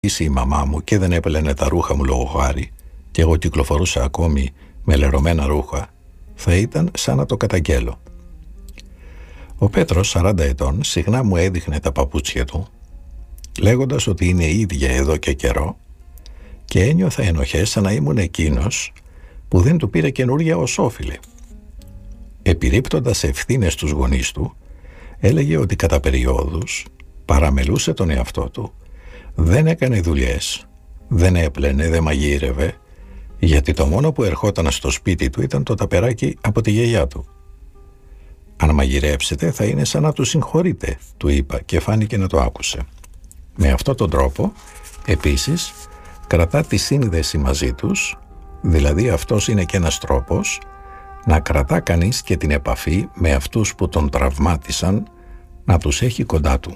η μαμά μου και δεν έπελαινε τα ρούχα μου λόγω χάρη και εγώ κυκλοφορούσα ακόμη με λερωμένα ρούχα, θα ήταν σαν να το καταγγέλω. Ο Πέτρος, 40 ετών, συχνά μου έδειχνε τα παπούτσια του, λέγοντας ότι είναι ίδια εδώ και καιρό, και ένιωθα ενοχές σαν να ήμουν εκείνος που δεν του πήρε καινούργια ως όφιλε. Επιρρύπτοντας ευθύνες στους γονείς του, έλεγε ότι κατά περιόδους παραμελούσε τον εαυτό του, δεν έκανε δουλειές, δεν έπλαινε, δεν μαγείρευε, γιατί το μόνο που ερχόταν στο σπίτι του ήταν το ταπεράκι από τη γιαγιά του. «Αν μαγειρέψετε θα είναι σαν να του συγχωρείτε», του είπα και φάνηκε να το άκουσε. Με αυτόν τον τρόπο, επίσης, κρατά τη σύνδεση μαζί τους, δηλαδή αυτός είναι και ένας τρόπος να κρατά κανείς και την επαφή με αυτούς που τον τραυμάτισαν, να τους έχει κοντά του.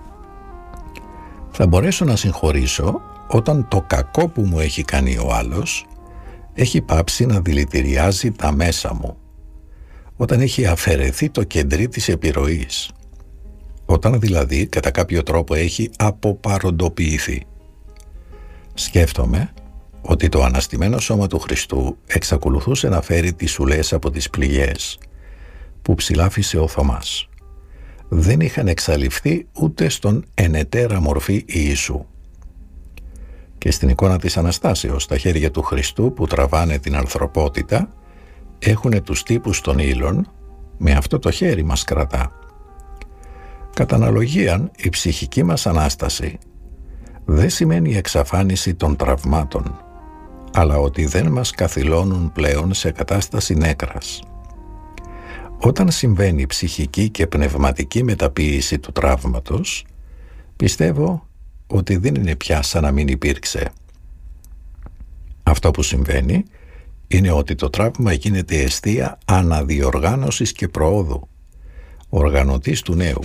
Θα μπορέσω να συγχωρήσω όταν το κακό που μου έχει κάνει ο άλλος έχει πάψει να δηλητηριάζει τα μέσα μου, όταν έχει αφαιρεθεί το κεντρί της επιρροής, όταν δηλαδή κατά κάποιο τρόπο έχει αποπαροντοποιηθεί. Σκέφτομαι ότι το αναστημένο σώμα του Χριστού εξακολουθούσε να φέρει τις σουλές από τις πληγές που ψηλάφισε ο Θωμάς. Δεν είχαν εξαλειφθεί ούτε στον ενετέρα μορφή Ιησού. Και στην εικόνα της Αναστάσεως, τα χέρια του Χριστού που τραβάνε την ανθρωπότητα έχουνε τους τύπους των ύλων, με αυτό το χέρι μας κρατά. Κατά αναλογίαν, η ψυχική μας Ανάσταση δεν σημαίνει εξαφάνιση των τραυμάτων, αλλά ότι δεν μας καθυλώνουν πλέον σε κατάσταση νέκρας. Όταν συμβαίνει ψυχική και πνευματική μεταποίηση του τραύματος, πιστεύω ότι δεν είναι πια σαν να μην υπήρξε. Αυτό που συμβαίνει είναι ότι το τραύμα γίνεται αιστεία αναδιοργάνωσης και προόδου, οργανωτής του νέου.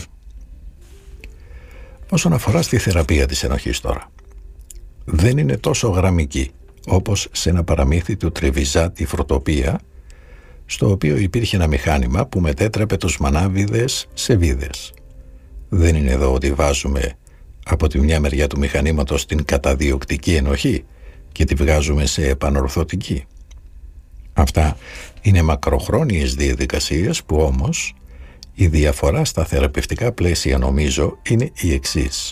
Όσον αφορά στη θεραπεία της ενοχής τώρα, δεν είναι τόσο γραμμική όπως σε ένα παραμύθι του Τρεβιζά, τη Φροτοπία, στο οποίο υπήρχε ένα μηχάνημα που μετέτρεπε τους μανάβιδες σε βίδες. Δεν είναι εδώ ότι βάζουμε από τη μια μεριά του μηχανήματος την καταδιοκτική ενοχή και τη βγάζουμε σε επανορθωτική. Αυτά είναι μακροχρόνιες διαδικασίες που όμως η διαφορά στα θεραπευτικά πλαίσια νομίζω είναι η εξής.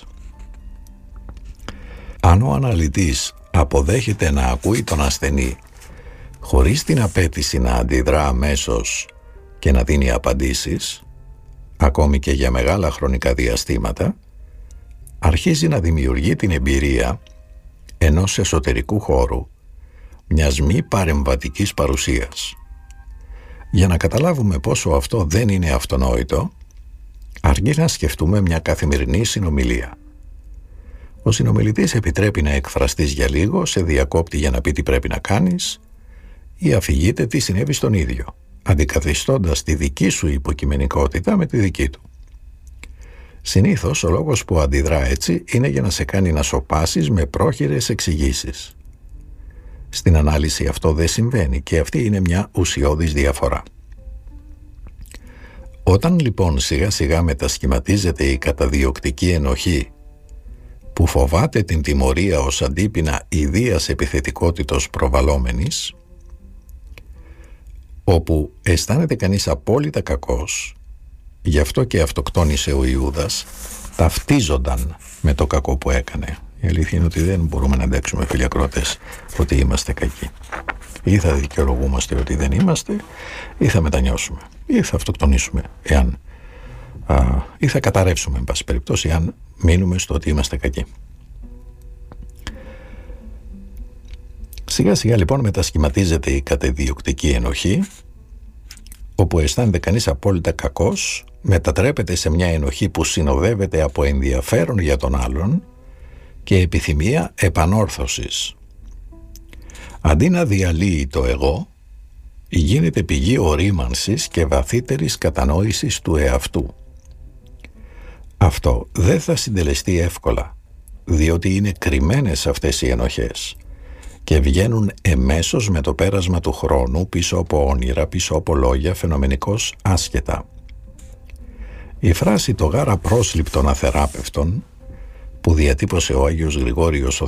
Αν ο αναλυτής αποδέχεται να ακούει τον ασθενή χωρίς την απέτηση να αντιδρά αμέσως και να δίνει απαντήσεις, ακόμη και για μεγάλα χρονικά διαστήματα, αρχίζει να δημιουργεί την εμπειρία ενός εσωτερικού χώρου, μιας μη παρεμβατικής παρουσίας. Για να καταλάβουμε πόσο αυτό δεν είναι αυτονόητο, αρκεί να σκεφτούμε μια καθημερινή συνομιλία. Ο συνομιλητής επιτρέπει να εκφραστείς για λίγο, σε διακόπτει για να πει τι πρέπει να κάνεις ή αφηγείται τι συνέβη στον ίδιο, αντικαθιστώντας τη δική σου υποκειμενικότητα με τη δική του. Συνήθως ο λόγος που αντιδρά έτσι είναι για να σε κάνει να σωπάσεις με πρόχειρες εξηγήσεις. Στην ανάλυση αυτό δεν συμβαίνει και αυτή είναι μια ουσιώδης διαφορά. Όταν λοιπόν σιγά σιγά μετασχηματίζεται η καταδιοκτική ενοχή που φοβάται την τιμωρία ως αντίπεινα ιδίας επιθετικότητος προβαλλόμενης, όπου αισθάνεται κανείς απόλυτα κακός, γι' αυτό και αυτοκτόνησε ο Ιούδας, ταυτίζονταν με το κακό που έκανε. Η αλήθεια είναι ότι δεν μπορούμε να αντέξουμε, φίλοι ακροατές, ότι είμαστε κακοί. Ή θα δικαιολογούμαστε ότι δεν είμαστε, ή θα μετανιώσουμε, ή θα αυτοκτονήσουμε, ή θα καταρρεύσουμε, εν πάση περιπτώσει, αν μείνουμε στο ότι είμαστε κακοί. Σιγά σιγά λοιπόν μετασχηματίζεται η καταδιοκτική ενοχή, όπου αισθάνεται κανείς απόλυτα κακός, μετατρέπεται σε μια ενοχή που συνοδεύεται από ενδιαφέρον για τον άλλον και επιθυμία επανόρθωσης. Αντί να διαλύει το εγώ, γίνεται πηγή ορίμανσης και βαθύτερης κατανόησης του εαυτού. Αυτό δεν θα συντελεστεί εύκολα, διότι είναι κρυμμένες αυτές οι ενοχές και βγαίνουν εμέσως με το πέρασμα του χρόνου, πίσω από όνειρα, πίσω από λόγια, φαινομενικώς άσχετα. Η φράση «το γάρα πρόσληπτον αθεράπευτον», που διατύπωσε ο Άγιος Γρηγόριος ο